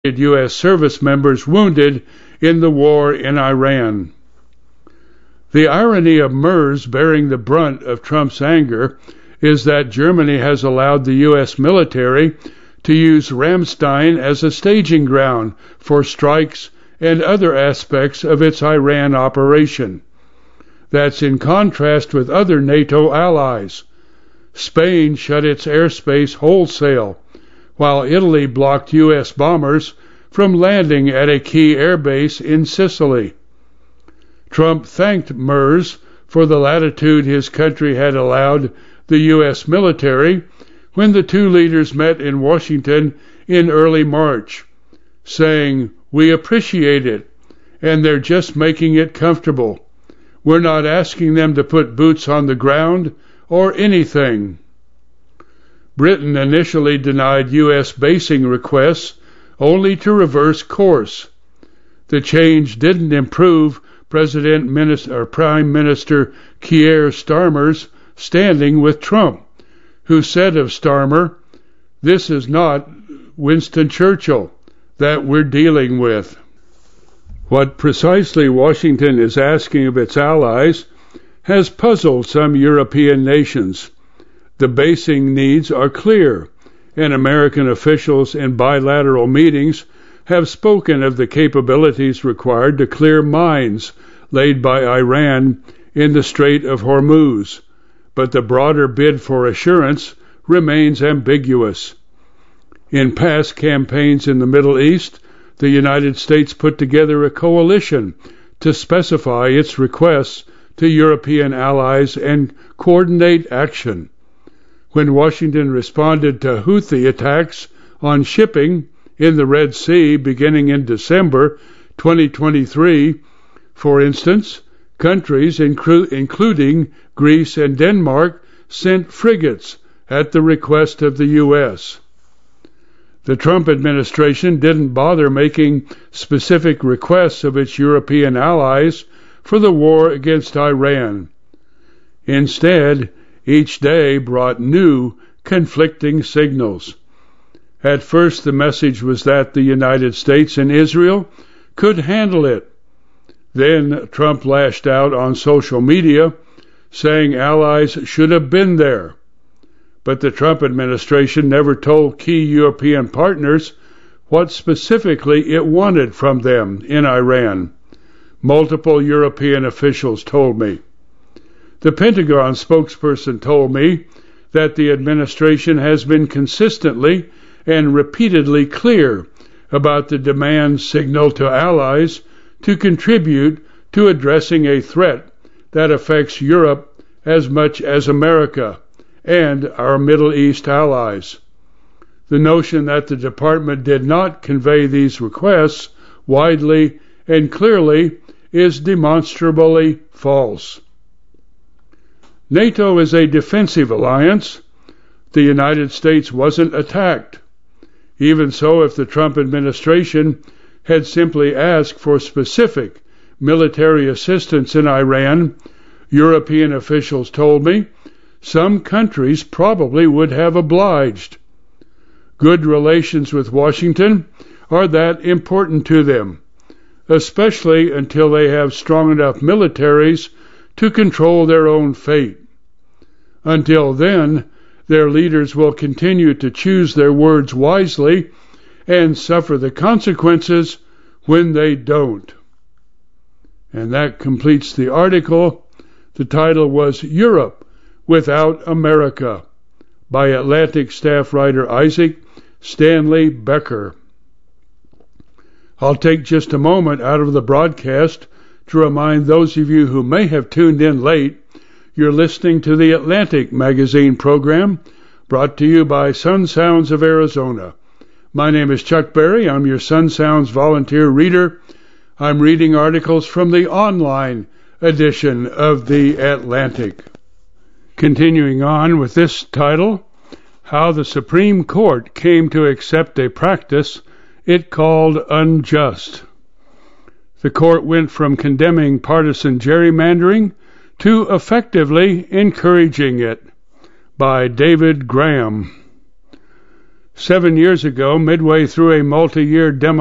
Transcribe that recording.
U.S. service members wounded in the war in Iran. The irony of MERS bearing the brunt of Trump's anger is that Germany has allowed the U.S. military to use Ramstein as a staging ground for strikes and other aspects of its Iran operation. That's in contrast with other NATO allies. Spain shut its airspace wholesale, while Italy blocked U.S. bombers from landing at a key airbase in Sicily. Trump thanked MERS for the latitude his country had allowed the U.S. military when the two leaders met in Washington in early March, saying, "We appreciate it, and they're just making it comfortable. We're not asking them to put boots on the ground or anything." Britain initially denied U.S. basing requests only to reverse course. The change didn't improve Prime Minister Keir Starmer's standing with Trump, who said of Starmer, "This is not Winston Churchill that we're dealing with." What precisely Washington is asking of its allies has puzzled some European nations. The basing needs are clear, and American officials in bilateral meetings have spoken of the capabilities required to clear mines laid by Iran in the Strait of Hormuz, but the broader bid for assurance remains ambiguous. In past campaigns in the Middle East, the United States put together a coalition to specify its requests to European allies and coordinate action. When Washington responded to Houthi attacks on shipping in the Red Sea beginning in December 2023, for instance, countries including Greece and Denmark sent frigates at the request of the U.S. The Trump administration didn't bother making specific requests of its European allies for the war against Iran. Instead, each day brought new, conflicting signals. At first, the message was that the United States and Israel could handle it. Then Trump lashed out on social media, saying allies should have been there. But the Trump administration never told key European partners what specifically it wanted from them in Iran. Multiple European officials told me. The Pentagon spokesperson told me that the administration has been consistently and repeatedly clear about the demand signal to allies to contribute to addressing a threat that affects Europe as much as America and our Middle East allies. The notion that the department did not convey these requests widely and clearly is demonstrably false. NATO is a defensive alliance. The United States wasn't attacked. Even so, if the Trump administration had simply asked for specific military assistance in Iran, European officials told me, some countries probably would have obliged. Good relations with Washington are that important to them, especially until they have strong enough militaries to control their own fate. Until then, their leaders will continue to choose their words wisely and suffer the consequences when they don't. And that completes the article. The title was Europe Without America by Atlantic staff writer Isaac Stanley Becker. I'll take just a moment out of the broadcast to remind those of you who may have tuned in late you're listening to the Atlantic magazine program brought to you by Sun Sounds of Arizona. My name is Chuck Berry. I'm your Sun Sounds volunteer reader. I'm reading articles from the online edition of the Atlantic. Continuing on with this title, How the Supreme Court Came to Accept a Practice It Called Unjust. The court went from condemning partisan gerrymandering to effectively encouraging it. By David Graham. 7 years ago, midway through a multi-year